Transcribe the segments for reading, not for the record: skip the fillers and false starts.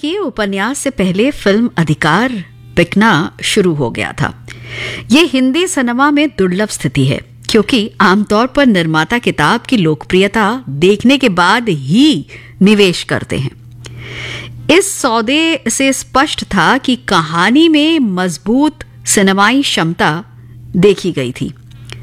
ये उपन्यास से पहले फिल्म अधिकार बिकना शुरू हो गया था। ये हिंदी सिनेमा में दुर्लभ स्थिति है, क्योंकि आमतौर पर निर्माता किताब की लोकप्रियता देखने के बाद ही निवेश करते हैं। इस सौदे से स्पष्ट था कि कहानी में मजबूत सिनेमाई क्षमता देखी गई थी।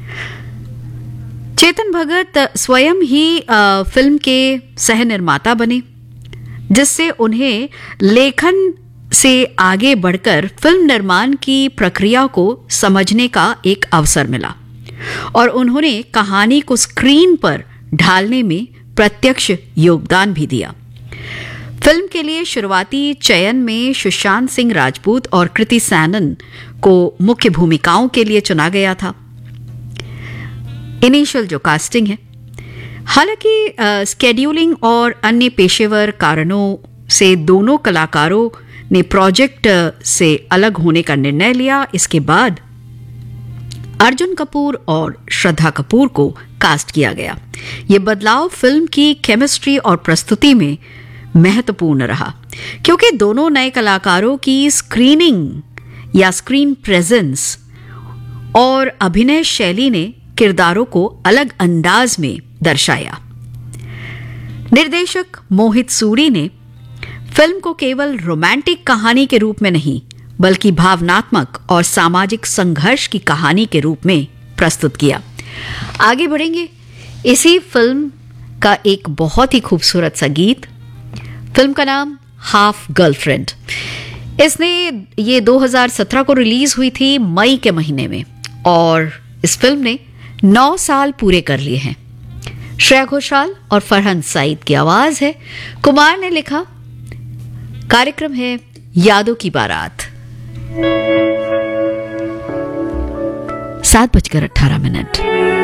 चेतन भगत स्वयं ही फिल्म के सह निर्माता बने, जिससे उन्हें लेखन से आगे बढ़कर फिल्म निर्माण की प्रक्रिया को समझने का एक अवसर मिला और उन्होंने कहानी को स्क्रीन पर ढालने में प्रत्यक्ष योगदान भी दिया। फिल्म के लिए शुरुआती चयन में सुशांत सिंह राजपूत और कृति सैनन को मुख्य भूमिकाओं के लिए चुना गया था। इनिशियल जो कास्टिंग है, हालांकि स्केड्यूलिंग और अन्य पेशेवर कारणों से दोनों कलाकारों ने प्रोजेक्ट से अलग होने का निर्णय लिया। इसके बाद अर्जुन कपूर और श्रद्धा कपूर को कास्ट किया गया। यह बदलाव फिल्म की केमिस्ट्री और प्रस्तुति में महत्वपूर्ण रहा, क्योंकि दोनों नए कलाकारों की स्क्रीनिंग या स्क्रीन प्रेजेंस और अभिनय शैली ने किरदारों को अलग अंदाज में दर्शाया। निर्देशक मोहित सूरी ने फिल्म को केवल रोमांटिक कहानी के रूप में नहीं, बल्कि भावनात्मक और सामाजिक संघर्ष की कहानी के रूप में प्रस्तुत किया। आगे बढ़ेंगे इसी फिल्म का एक बहुत ही खूबसूरत सा गीत। फिल्म का नाम हाफ गर्लफ्रेंड। इसने ये 2017 को रिलीज हुई थी मई के महीने में, और इस फिल्म ने 9 साल पूरे कर लिए हैं। श्रेया घोषाल और फरहान सईद की आवाज है, कुमार ने लिखा। कार्यक्रम है यादों की बारात। 7:18